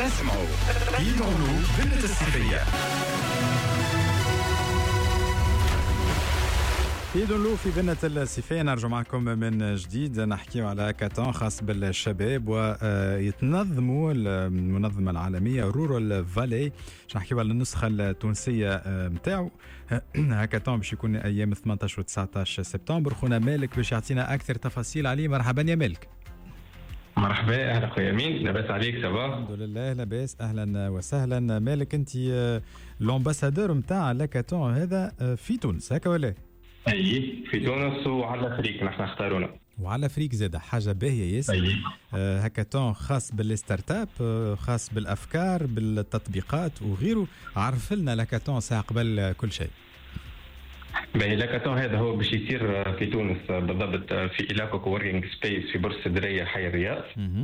اسمعوا يدعوا فينة الصيفية. يدلو في بنة الصيفية. نرجع معكم من جديد نحكيو على هاكاثون خاص بالشباب ويتنظموا المنظمة العالمية رورال فالي. باش نحكيو على النسخة التونسية نتاعو هاكاثون باش يكون أيام 18 و 19 سبتمبر. خونا مالك باش يعطينا أكثر تفاصيل عليه. مرحبا يا مالك. مرحبا، اهلا خويا امين، لاباس عليك؟ سافا الحمد لله لاباس. اهلا وسهلا. مالك انت لومباسادور نتاع هاكاثون هذا في تونس هكا ولا؟ اي في تونس وعلى فريق نحن اختارونا وعلى فريق زاده حاجه باهيه ياسر. هاكاثون خاص بالستارت اب، خاص بالافكار بالتطبيقات وغيره. عرف لنا الهاكاثون ساعه قبل كل شيء. الهاكاثون هذا هو باش يصير في تونس بالضبط في إيلاكو كووركينج سبيس في بورصه دريه حي الرياض.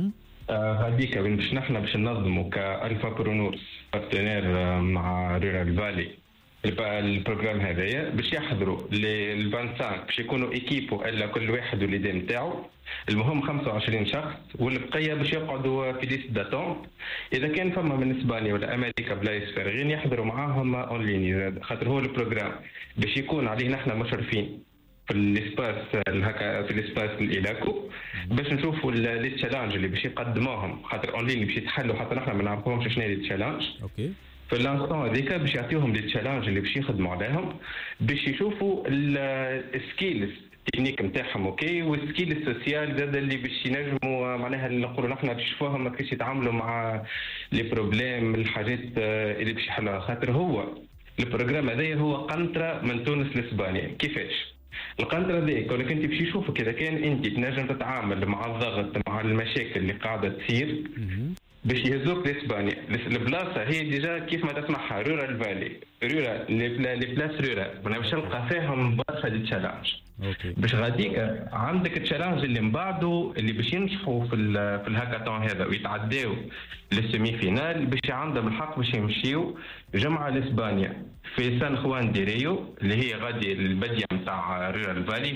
هذيك باش نحن باش ننظموا كالفا برونورس بارتنير مع رورال فالي البروجرام هذايا باش يحضروا ل 25 باش يكونوا ايكيبو الا كل واحد والليدي نتاعو. المهم 25 شخص والبقيه باش يقعدوا في ليست داتون. اذا كان فما من اسبانيا ولا امريكا بلايص فارغين يحضروا معاهم اون ليني، خاطر هو البروجرام باش يكون عليه نحن مشرفين في الاسباس هكا في الاسباس الايلاكو باش نشوفوا لي تشالنج اللي باش يقدموهم، خاطر اون ليني باش يتحلوا حتى نحن ما نعرفوهمش شنو هي التشالنج. اوكي في الانستون هذيك باش يعطيهم لي تشالنج اللي باش يخدموا عليهم باش يشوفوا السكيلز التكنيك نتاعهم اوكي والسكيل السوسيال زاد اللي باش ينجموا معناها نقولوا نحن نشوفوهم كيفاش يتعاملوا مع لي بروبليم الحاجات اللي باش يحلوها. خاطر هو البروجرام هذايا هو قنطره من تونس لاسبانيا. كيفاش القنطره ذيك؟ ولكن انت باش يشوفك اذا كان انت تنجم تتعامل مع الضغط مع المشاكل اللي قاعده تصير باش يهزوك لاسبانيا. البلاصه هي ديجا كيف ما تسمعها رورال فالي رورال لي بلاس رورال باش نلقى فيهم برشا دي تشالنج. باش غاديك عندك التشالنج اللي من بعده اللي باش ينجحوا في الهاكاثون هذا ويتعداو للسيمي فينال باش عندهم الحق باش يمشيو جمعه لاسبانيا في سان خوان دي ريو اللي هي غادي البديه نتاع رورال فالي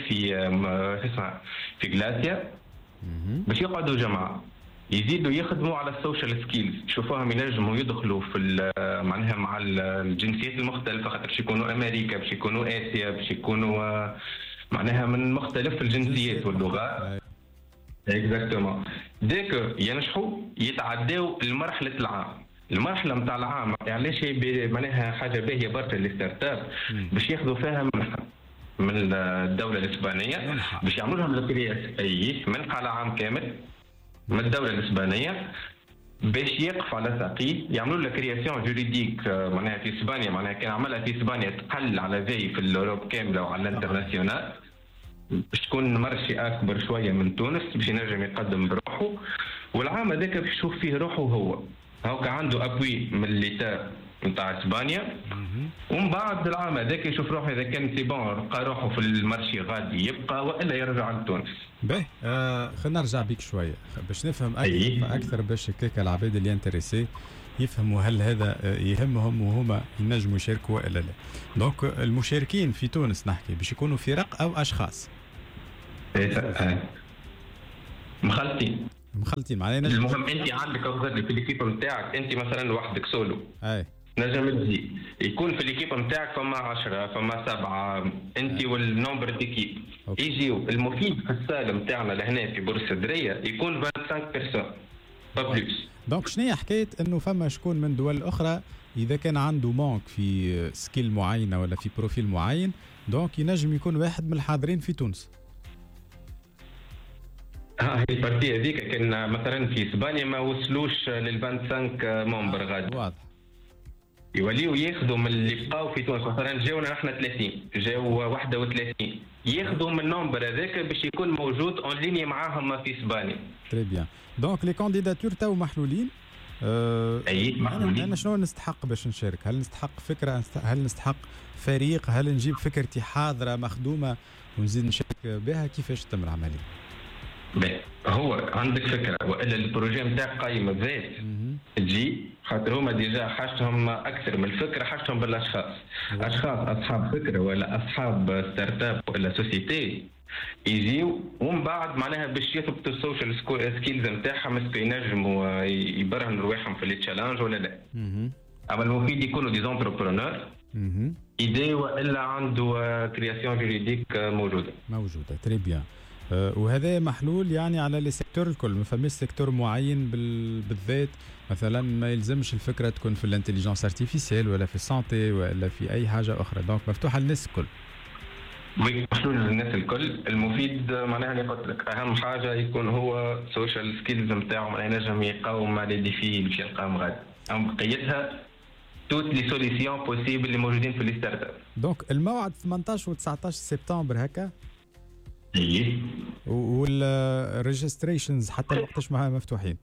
في غلاسيا باش يقعدوا جمعه يزيدوا يخدموا على السوشيال سكيلز. شوفوهم ينجموا يدخلوا في معناها مع الجنسيات المختلفه، خاطر باش يكونوا امريكا باش يكونوا اسيا باش يكونوا معناها من مختلف الجنسيات واللغات. اكزاكتومون ديك ينجحوا يتعداو لمرحله العام. المرحله نتاع العام علاش هي معناها حاجه باهيه برشا للستارت اب باش ياخذوا فيها منحه من الدوله الاسبانيه باش يعملوا لهم الكرياس اي منحه لعام كامل من الدولة الإسبانية باش يقف على ساقيه. يعملوا له كرياسيون جوريديك معناها في إسبانيا، معناها كان عملها في إسبانيا تقل على ذي في الأوروب كاملة وعلى الانترناسيونال باش تكون مرشي أكبر شوية من تونس باش ينجم يقدم بروحه. والعام هذاك باش يشوف فيه روحه هو كان عنده أبوي من الليتا نتاع اسبانيا. ومن بعد العام هذاك يشوف روحه اذا كان سي بون لقى روحه في المارشي غادي يبقى والا يرجع لتونس. باهي خلينا نرجع بيك شويه باش نفهم اكثر باش هكاك العباد اللي انتريسي يفهموا هل هذا يهمهم وهما ينجموا يشاركوا والا لا. دونك المشاركين في تونس نحكي باش يكونوا فرق او اشخاص مخلطين معناها المهم انت عندك في الكيب نتاعك انت مثلا لوحدك سولو نجم تزيد يكون في الكيب نتاعك فما 10 فما 7 انت والنمبر ديكيب يجيو. المفيد في السالة نتاعنا لهنا في بورصه دريه يكون 25 بيرسون با بلوس. دونك شنو هي حكايه انه فما شكون من دول اخرى اذا كان عنده مونك في سكيل معينه ولا في بروفيل معين دونك ينجم يكون واحد من الحاضرين في تونس؟ هي البارتي هذيك كان مثلا في اسبانيا ما وصلوش لل 25 ممبر غادي واضح يوليو ياخذوا من اللي بقاو في تونس. مثلا جاونا نحن 30 جاو 31 ياخذوا من النمبر هذاك باش يكون موجود اون ليني معاهم في اسبانيا. تري بيان. دونك لي كانديداتور تاو محلولين. محلولين. انا شنو نستحق باش نشارك؟ هل نستحق فكره؟ هل نستحق فريق؟ هل نجيب فكرتي حاضره مخدومه ونزيد نشارك بها؟ كيفاش تتم العمليه؟ هو عندك فكره والا البروجي نتاعك قايم بذات تجي خاطر هما ديجا حاجتهم اكثر من الفكره حاجتهم بالاشخاص. اشخاص اصحاب فكره ولا اصحاب ستارت اب ولا سوسيتي يجيو ومن بعد معناها باش يثبتوا السوشيال سكيلز نتاعهم اسكو ينجموا يبرهنوا رواحهم في لي تشالنج ولا لا. اما المفيد يكونوا دي زونتربرونور ايدي والا عنده كرياسيون جوريديك موجوده. تري بيان. وهذا محلول يعني على لي سيكتور الكل، ما فماش سيكتور معين بالذات مثلا ما يلزمش الفكره تكون في الانتليجنس ارتيفيسيال ولا في السانتي ولا في اي حاجه اخرى، دونك مفتوحه للناس الكل. محلول للناس الكل. المفيد معناها اللي قلت لك اهم حاجه يكون هو سوشيال سكيلز نتاعو، معناها ينجم يقاوم مع لي ديفي اللي باش يلقاهم غادي. اما بقيتها توت لي سوليسيون بوسيبل اللي موجودين في لي ستارت اب. دونك الموعد 18 و 19 سبتمبر هكا. اي والريجستريشنز حتى وقتاش معها مفتوحين؟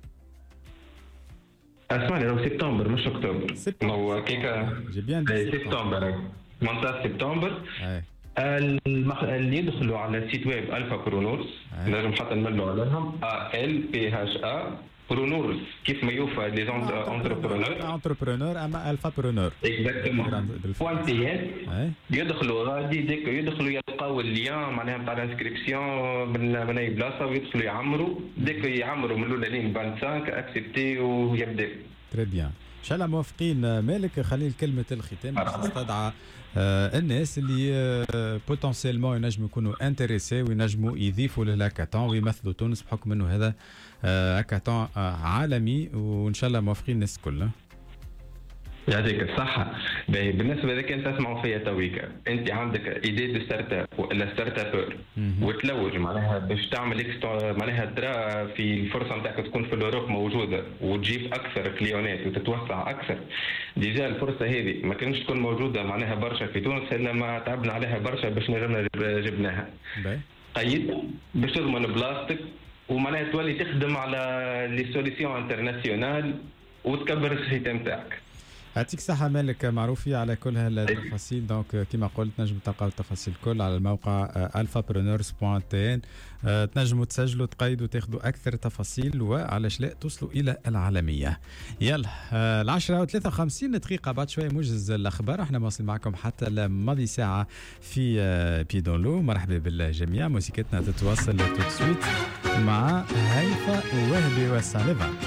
اسمعني لو سبتمبر مش اكتوبر. هو كيكا سبتمبر 18 سبتمبر. اللي يدخلوا على السيت ويب الفا برونورس نجم حتى نملوا عليهم ALPHA برونورس كيف ما يوفى لي انتربرونور اما الفا برونور اكزاكتومون بوانتيات يدخلوا غادي ديك يدخلوا يلقاو اللين معناها نتاع الانسكريبسيون من اي بلاصه ويدخلوا يعمروا ديك يعمروا من الاولى 25 اكسبتي ويبدا. تري بيان ان شاء الله موافقين. مالك خليل كلمه الختام باش تستدعى الناس اللي بوتنسيلمون ينجموا يكونوا انتريسي وينجموا يضيفوا للهاكاثون ويمثلوا تونس بحكم انه هذا هاكاثون عالمي وان شاء الله موافقين الناس كلها. يعطيك الصحة. بالنسبة لك أنت تسمعوا فيا تويكا، أنت عندك إيدي دو ستارت اب ولا ستارت ابور وتلوج معناها باش تعمل معناها ترى في الفرصة نتاعك تكون في الأوروب موجودة وتجيب أكثر كليونات وتتوسع أكثر. ديجا الفرصة هذه ما كانش تكون موجودة معناها برشا في تونس إلا ما تعبنا عليها برشا باش نجمنا جبناها. قيد باش تضمن بلاصتك ومعناها تولي تخدم على لي سوليسيون انترناسيونال وتكبر السيستم نتاعك. يعطيك صحة مالك معروفي على كل هالتفاصيل. دونك كما قلت نجم تلقاو التفاصيل الكل على الموقع alphapreneurs.tn. تنجموا تسجلوا تقيدوا تاخذوا أكثر تفاصيل وعلاش لا توصلوا إلى العالمية. يلا 10:53 دقيقة بعد شوية موجز الأخبار. احنا واصل معكم حتى لماضي ساعة في بيدون لو. مرحبا بالجميع. موسيقتنا تتواصل توت سويت مع هيفا ووهبي وسالفا.